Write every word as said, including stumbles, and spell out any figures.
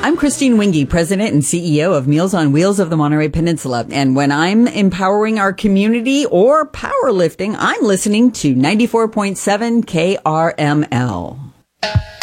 I'm Christine Wingy, President and C E O of Meals on Wheels of the Monterey Peninsula. And when I'm empowering our community or powerlifting, I'm listening to ninety-four point seven K R M L.